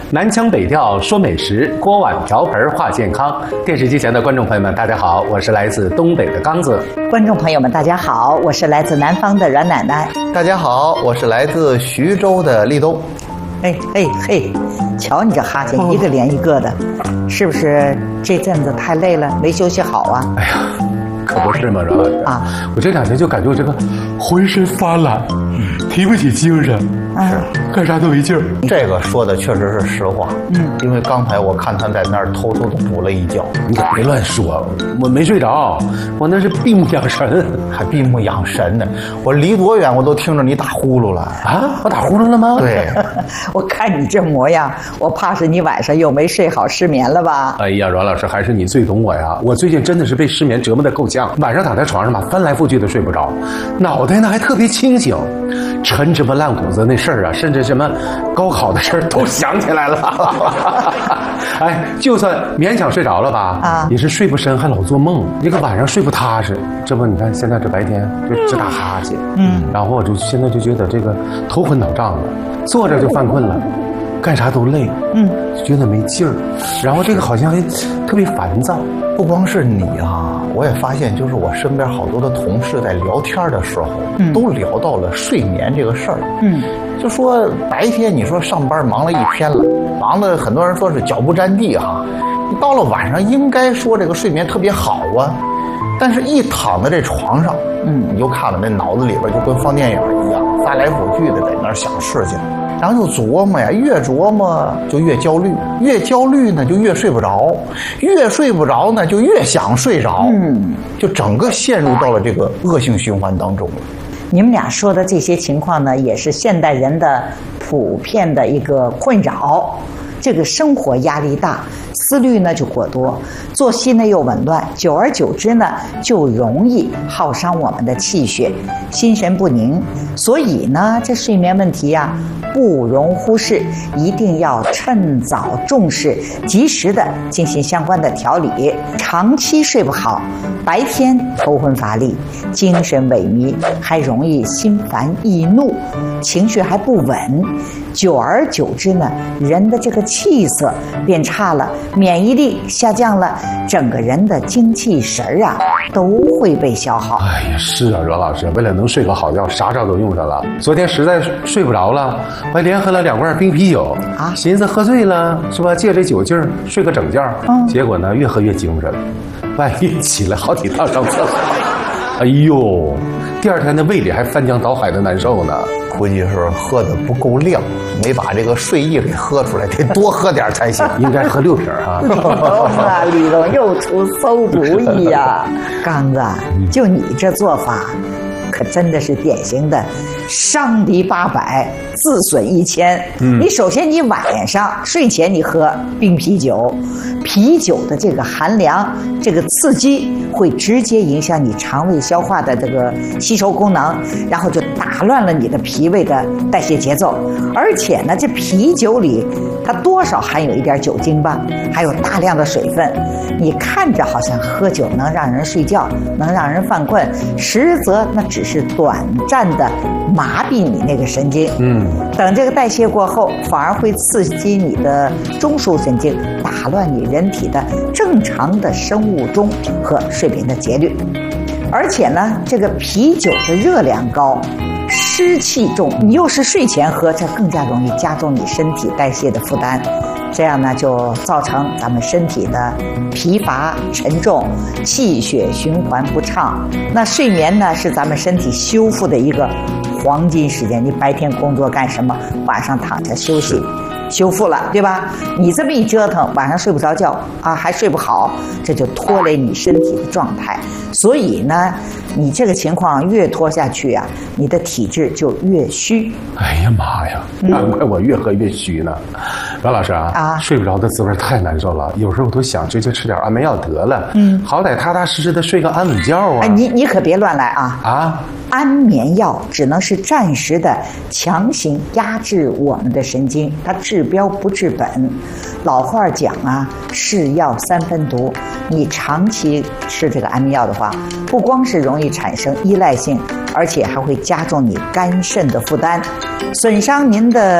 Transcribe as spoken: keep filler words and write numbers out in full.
南腔北调说美食，锅碗瓢盆话健康。电视机前的观众朋友们，大家好，我是来自东北的刚子。 观众朋友们，大家好，我是来自南方的阮奶奶。 大家好，我是来自徐州的立冬。 嘿嘿嘿，瞧你这哈欠，一个连一个的，是不是这阵子太累了，没休息好啊？ 哎呀，可不是嘛，阮老师啊，我这两天就感觉我这个浑身发懒，提不起精神，是干啥都没劲儿。 这个说的确实是实话，嗯，因为刚才我看他在那儿偷偷的补了一觉。 你可别乱说，我没睡着，我那是闭目养神， 还闭目养神呢。我离多远我都听着你打呼噜了啊！我打呼噜了吗？ 对， 我看你这模样，我怕是你晚上又没睡好，失眠了吧？ 哎呀，阮老师，还是你最懂我呀！我最近真的是被失眠折磨得够呛，晚上躺在床上吧，翻来覆去的睡不着，脑袋呢还特别清醒，陈芝麻烂谷子那事儿啊，甚至什么高考的事儿都想起来了。哎，就算勉强睡着了吧，啊，也是睡不深，还老做梦，一个晚上睡不踏实。这不，你看现在这白天就直打哈欠，嗯，然后我就现在就觉得这个头昏脑胀的，坐着就犯困了，干啥都累，嗯，觉得没劲儿，然后这个好像还特别烦躁。 不光是你啊，我也发现，就是我身边好多的同事在聊天的时候，嗯，都聊到了睡眠这个事儿，嗯，就说白天你说上班忙了一天了，忙的很多人说是脚不沾地哈，你到了晚上应该说这个睡眠特别好啊，但是一躺在这床上，嗯，你就看到那脑子里边就跟放电影一样，翻来覆去的在那儿想事情。然后就琢磨呀，越琢磨就越焦虑，越焦虑呢就越睡不着，越睡不着呢就越想睡着，嗯，就整个陷入到了这个恶性循环当中了。 你们俩说的这些情况呢，也是现代人的普遍的一个困扰。这个生活压力大，思虑呢就过多，作息呢又紊乱，久而久之呢就容易耗伤我们的气血，心神不宁。所以呢，这睡眠问题呀，不容忽视，一定要趁早重视，及时的进行相关的调理。长期睡不好，白天头昏乏力，精神萎靡，还容易心烦易怒，情绪还不稳。久而久之呢，人的这个气色变差了，免疫力下降了，整个人的精气神儿啊都会被消耗。 哎呀，是啊，阮老师，为了能睡个好觉，啥招都用上了。昨天实在睡不着了，我还连喝了两罐冰啤酒啊，寻思喝醉了是吧？借这酒劲儿睡个整觉，嗯，结果呢越喝越精神，半夜起来好几趟上厕所，哎呦，第二天的胃里还翻江倒海的难受呢。 估计是喝的不够量，没把这个睡意给喝出来，得多喝点才行。 应该喝六瓶啊！ 啊，李荣又出馊主意呀！刚子，就你这做法，可真的是典型的伤敌八百，自损一千。嗯，你首先你晚上睡前你喝冰啤酒，啤酒的这个寒凉，这个刺激会直接影响你肠胃消化的这个吸收功能，然后就打乱了你的脾胃的代谢节奏。而且呢，这啤酒里它多少含有一点酒精吧，还有大量的水分。你看着好像喝酒能让人睡觉，能让人犯困，实则那只是短暂的麻痹你那个神经。嗯，等这个代谢过后，反而会刺激你的中枢神经，打乱你人体的正常的生物钟和睡眠的节律。而且呢，这个啤酒的热量高，湿气重，你又是睡前喝，这更加容易加重你身体代谢的负担，这样呢就造成咱们身体的疲乏沉重，气血循环不畅。那睡眠呢是咱们身体修复的一个黄金时间，你白天工作干什么，晚上躺下休息修复了，对吧？你这么一折腾，晚上睡不着觉啊，还睡不好，这就拖累你身体的状态。所以呢，你这个情况越拖下去啊，你的体质就越虚。 哎呀妈呀，难怪我越喝越虚呢。阮老师啊，啊，睡不着的滋味太难受了，有时候我都想直接吃点安眠药得了，嗯，好歹踏踏实实的睡个安稳觉啊。 哎，你你可别乱来啊！啊，安眠药只能是暂时的强行压制我们的神经，它治标不治本。老话讲啊，是药三分毒。你长期吃这个安眠药的话，不光是容易产生依赖性，而且还会加重你肝肾的负担，损伤您的